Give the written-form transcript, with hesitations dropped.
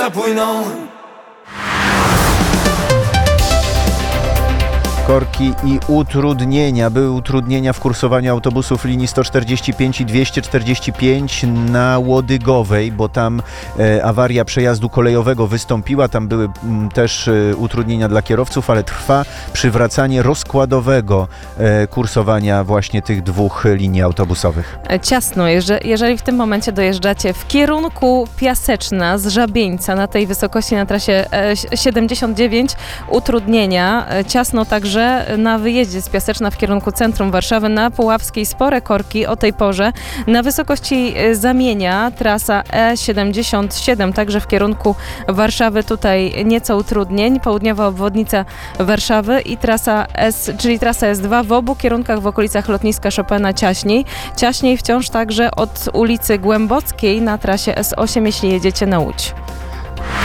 płyną. Korki i utrudnienia. Były utrudnienia w kursowaniu autobusów linii 145 i 245 na Łodygowej, bo tam awaria przejazdu kolejowego wystąpiła. Tam były też utrudnienia dla kierowców, ale trwa przywracanie rozkładowego kursowania właśnie tych dwóch linii autobusowych. Ciasno, jeżeli w tym momencie dojeżdżacie w kierunku Piaseczna z Żabieńca na tej wysokości na trasie 79, utrudnienia. Ciasno także na wyjeździe z Piaseczna w kierunku centrum Warszawy, na Puławskiej spore korki o tej porze. Na wysokości Zamienia trasa E77, także w kierunku Warszawy, tutaj nieco utrudnień. Południowa obwodnica Warszawy i trasa czyli trasa S2 w obu kierunkach w okolicach lotniska Chopina ciaśniej. Ciaśniej wciąż także od ulicy Głębockiej na trasie S8, jeśli jedziecie na Łódź.